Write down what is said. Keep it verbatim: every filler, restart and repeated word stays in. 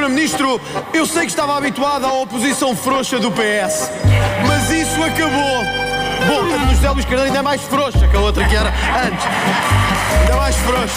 Primeiro-Ministro, eu sei que estava habituado à oposição frouxa do P S, mas isso acabou. Bom, a do José Luís Carneiro ainda é mais frouxa que a outra que era antes. Ainda mais frouxa.